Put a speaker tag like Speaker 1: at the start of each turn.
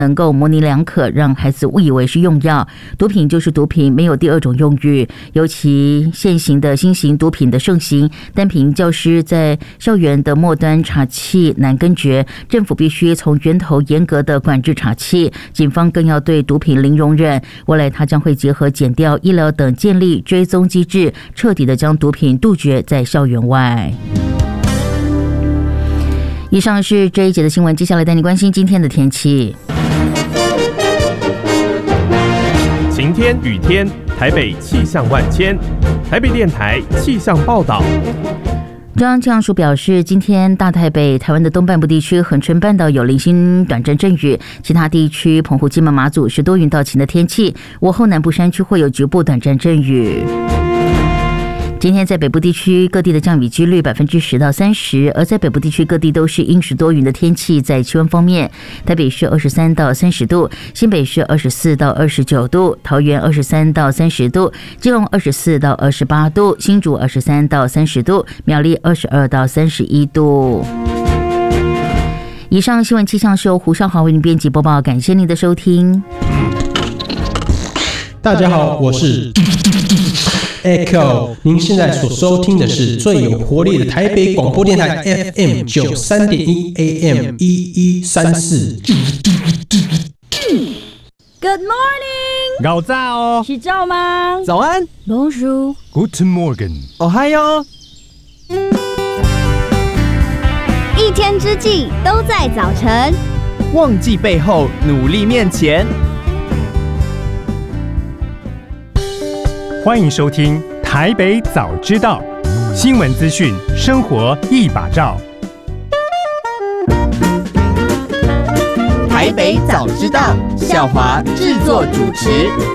Speaker 1: 能够模棱两可，让孩子误以为是用药。毒品就是毒品，没有第二种用语。尤其现行的新型毒品的盛行，单凭教师在校园的末端查缉难根绝，政府必须从源头严格的管制查缉，警方更要对毒品零容忍。未来他将会结合检调、医疗等，建立追踪机制，彻底的将毒品杜绝在校园外。以上是这一节的新闻，接下来带你关心今天的天气。
Speaker 2: 晴天、雨天，台北气象万千。台北电台气象报道。
Speaker 1: 中央气象署表示，今天大台北、台湾的东半部地区、恒春半岛有零星短暂阵雨，其他地区澎湖、金门、马祖是多云到晴的天气，午后南部山区会有局部短暂阵雨。今天在北部地区各地的降雨几率10%到30%，而在北部地区各地都是阴时多云的天气。在气温方面，台北是23到30度，新北是24到29度，桃园23到30度，基隆24到28度，新竹23到30度，苗栗22到31度。以上新闻气象是由胡少华为您编辑播报，感谢您的收听。
Speaker 3: 大家好，我是Echo， 您现在所收听的是最有活力的台北广播电台 FM 93.1 AM 1134。
Speaker 4: Good morning，
Speaker 5: 早早哦，
Speaker 4: 是早吗？
Speaker 5: 早安
Speaker 4: ，Bonjour，
Speaker 5: Guten Morgen，
Speaker 6: 哦嗨哟。
Speaker 4: 一天之计都在早晨，
Speaker 6: 忘记背后，努力面前。
Speaker 5: 欢迎收听台北早知道，新闻资讯，生活一把照。
Speaker 6: 台北早知道，小华制作主持。